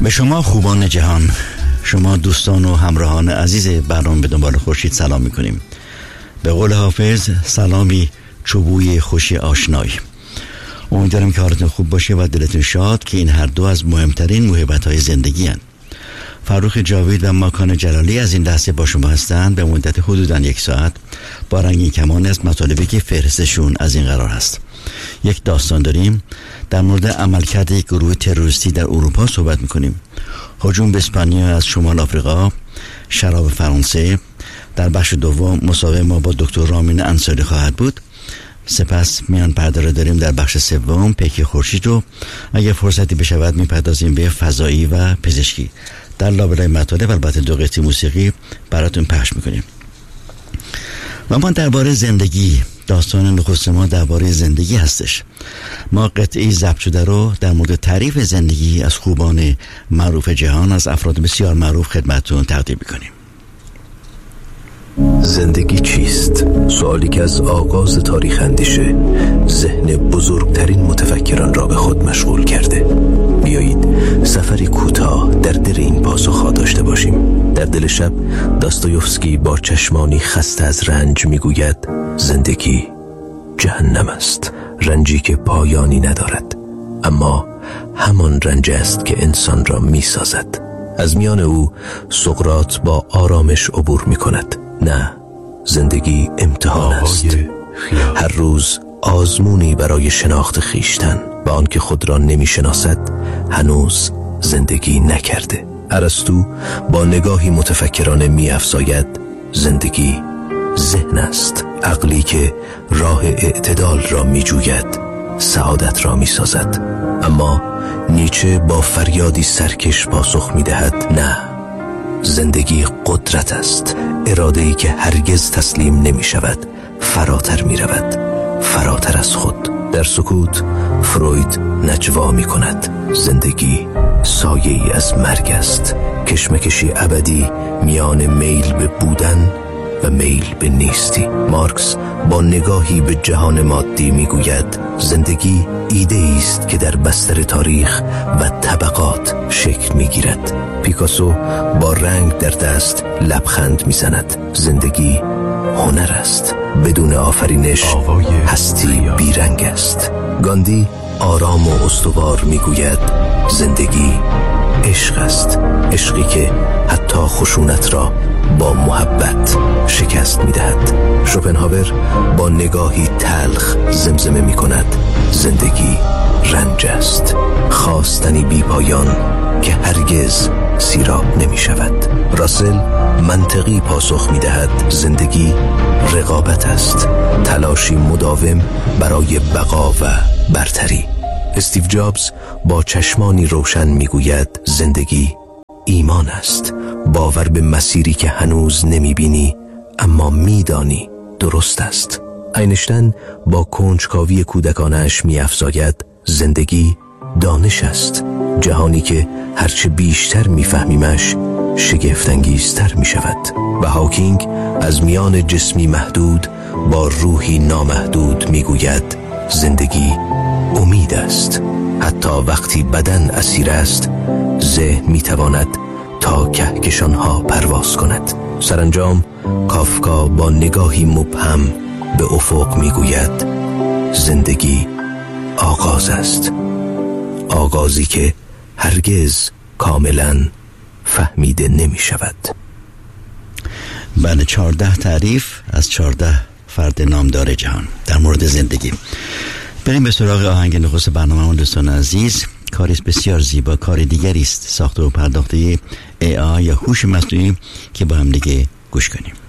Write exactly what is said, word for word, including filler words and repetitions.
به شما خوبان جهان، شما دوستان و همراهان عزیز برنامه به دنبال خورشید سلام میکنیم. به قول حافظ سلامی چوبوی خوشی آشنایی. امیدوارم که حالتون خوب باشه و دلتون شاد که این هر دو از مهمترین موهبت‌های زندگی هستند. فروخ جاوید و ماکان جلالی از این لحظه با شما هستند به مدت حدوداً یک ساعت با رنگین کمان از مطالبی که فهرستشون از این قرار هست. یک داستان داریم در مورد عملکرد یک گروه تروریستی در اروپا صحبت میکنیم. هجوم به اسپانیا از شمال آفریقا، شراب فرانسه. در بخش دوم مصاحبه ما با دکتر رامین انصاری خواهد بود. سپس میان پرده را داریم در بخش سوم پیک خورشید رو اگه فرصتی بشود میپردازیم به فضایی و پزشکی. در لابلای مطالب البته دو قطعه موسیقی براتون پخش میکنیم. و ما درباره زندگی، داستان نخست ما درباره زندگی هستش. ما قطعی ضبط شده رو در مورد تعریف زندگی از خوبان معروف جهان، از افراد بسیار معروف خدمتتون تقدیم میکنیم. زندگی چیست؟ سوالی که از آغاز تاریخ اندیشه ذهن بزرگترین متفکران را به خود مشغول کرده. بیایید سفری کوتاه در دل این پاسخ‌ها داشته باشیم. در دل شب داستایوفسکی با چشمانی خسته از رنج میگوید زندگی جهنم است، رنجی که پایانی ندارد، اما همان رنج است که انسان را میسازد. از میان او سقراط با آرامش عبور میکند. نه، زندگی امتحان است، هر روز آزمونی برای شناخت خیشتن و آن که خود را نمیشناسد هنوز زندگی نکرده. ارسطو با نگاهی متفکرانه می‌افزاید زندگی ذهن است، عقلی که راه اعتدال را می‌جوید، سعادت را می‌سازد. اما نیچه با فریادی سرکش پاسخ می‌دهد نه، زندگی قدرت است، اراده‌ای که هرگز تسلیم نمی‌شود، فراتر می‌رود، فراتر از خود. در سکوت فروید نجوا می‌کند زندگی سایه‌ای از مرگ است، کشمکشی ابدی میان میل به بودن و میل به نیستی. مارکس با نگاهی به جهان مادی میگوید زندگی ایده‌ای است که در بستر تاریخ و طبقات شکل میگیرد. پیکاسو با رنگ در دست لبخند میزند زندگی هنر است، بدون آفرینش هستی بیرنگ است. گاندی آرام و استوار میگوید زندگی عشق است، عشقی که حتی خشونت را با محبت شکست میدهد. شوپنهاور با نگاهی تلخ زمزمه میکند زندگی رنج است، خواستنی بی پایان که هرگز سیراب نمی شود. راسل منطقی پاسخ می دهد زندگی رقابت است، تلاشی مداوم برای بقا و برتری. استیو جابز با چشمانی روشن می گوید زندگی ایمان است، باور به مسیری که هنوز نمی بینی اما می دانی درست است. اینشتین با کنجکاوی کودکانش می افزاید زندگی دانش است، جهانی که هرچه بیشتر میفهمیمش شگفت‌انگیزتر میشود. و هاکینگ از میان جسمی محدود با روحی نامحدود میگوید زندگی امید است، حتی وقتی بدن اسیر است ذهن میتواند تا کهکشانها پرواز کند. سرانجام کافکا با نگاهی مبهم به افق میگوید زندگی آغاز است، آغازی که هرگز کاملا فهمیده نمی شود. بله، چهارده تعریف از چهارده فرد نامدار جهان در مورد زندگی. بریم به سراغ آهنگ نخست برنامه‌مون دوستان عزیز. کاریست بسیار زیبا، کار دیگری است ساخته و پرداخته ای آی یا هوش مصنوعی که با هم دیگه گوش کنیم.